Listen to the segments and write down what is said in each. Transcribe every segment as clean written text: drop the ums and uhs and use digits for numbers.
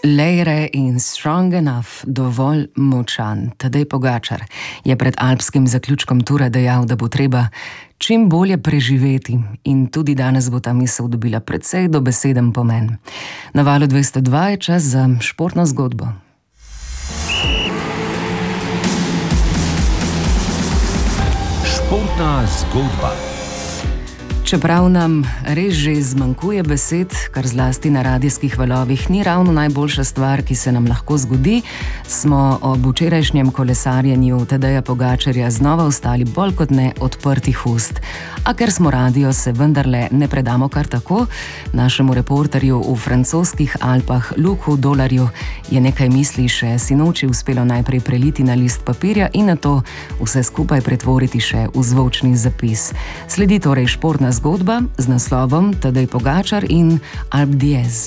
Leire in Strong Enough, dovolj močan. Tadej Pogačar je pred alpskim zaključkom tura dejal, da bo treba čim bolje preživeti, in tudi danes bo ta misel dobila precej dobeseden pomen. Na Valu 202 je čas za športno zgodbo. Športna zgodba. Čeprav nam res že zmanjkuje besed, kar zlasti na radijskih valovih ni ravno najboljša stvar, ki se nam lahko zgodi, smo ob včerajšnjem kolesarjenju Tadeja Pogačarja znova ostali bolj kot ne odprtih ust. A ker smo radio, se vendarle ne predamo kar tako. Našemu reporterju v francoskih Alpah Luku Dolarju je nekaj misli še sinoči uspelo najprej preliti na list papirja in nato vse skupaj pretvoriti še v zvočni zapis. Sledi torej športna zgodba z naslovom Tadej Pogačar in Alpe d'Huez.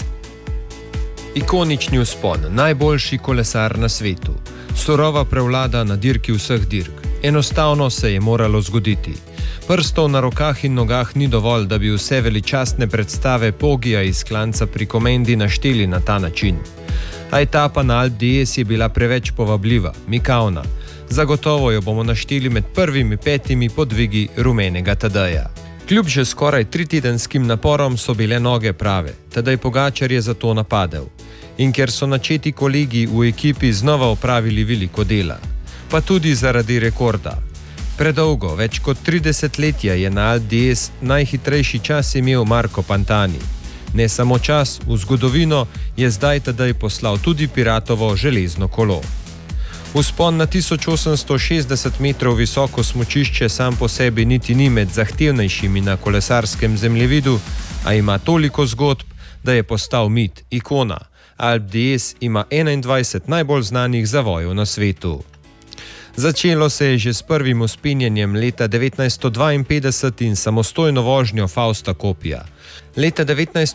Ikonični vzpon, najboljši kolesar na svetu. Surova prevlada na dirki vseh dirk. Enostavno se je moralo zgoditi. Prstov na rokah in nogah ni dovolj, da bi vse veličastne predstave Pogija iz klanca pri Komendi našteli na ta način. A etapa na Alpe d'Huez je bila preveč povabljiva, mikavna. Zagotovo jo bomo našteli med prvimi 5 podvigi rumenega Tadeja. Kljub že skoraj 3-tedenskim naporom so bile noge prave. Tadej Pogačar je zato napadel. In ker so načeti kolegi v ekipi znova opravili veliko dela. Pa tudi zaradi rekorda. Predolgo, več kot 30 letja je na Alpe d'Huez najhitrejši čas imel Marco Pantani. Ne samo čas, v zgodovino je zdaj Tadej poslal tudi Piratovo železno kolo. Vzpon na 1860 metrov visoko smučišče sam po sebi niti ni med zahtevnejšimi na kolesarskem zemljevidu, a ima toliko zgodb, da je postal mit, ikona. Alpe d'Huez ima 21 najbolj znanih zavojev na svetu. Začelo se je že s prvim vzpenjanjem leta 1952 in samostojno vožnjo Fausta Copija. Leta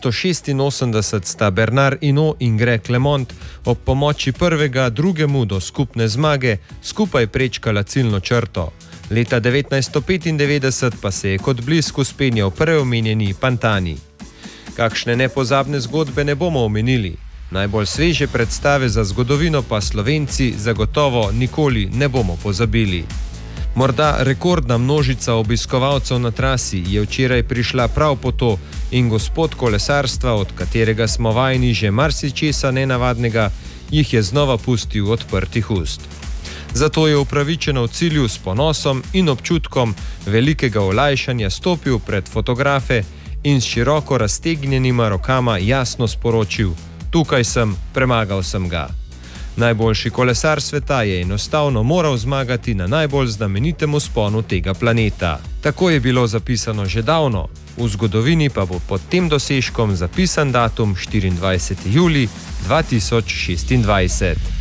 1986 sta Bernard Hinault in Greg LeMond ob pomoči prvega drugemu do skupne zmage skupaj prečkala ciljno črto. Leta 1995 pa se je kot blisk vzpenjal preomenjeni Pantani. Kakšne nepozabne zgodbe ne bomo omenili. Najbolj sveže predstave za zgodovino pa Slovenci zagotovo nikoli ne bomo pozabili. Morda rekordna množica obiskovalcev na trasi je včeraj prišla prav po to in gospod kolesarstva, od katerega smo vajeni že marsičesa nenavadnega, jih je znova pustil odprtih ust. Zato je upravičeno v cilju s ponosom in občutkom velikega olajšanja stopil pred fotografe in s široko raztegnjenima rokama jasno sporočil: tukaj sem, premagal sem ga. Najboljši kolesar sveta je enostavno moral zmagati na najbolj znamenitem vzponu tega planeta. Tako je bilo zapisano že davno, v zgodovini pa bo pod tem dosežkom zapisan datum 24. julij 2026.